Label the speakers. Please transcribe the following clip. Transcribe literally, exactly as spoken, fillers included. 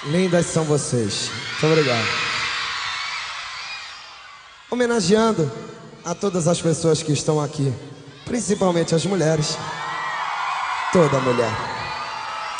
Speaker 1: Lindas são vocês. Muito obrigado. Homenageando a todas as pessoas que estão aqui, principalmente as mulheres. Toda mulher.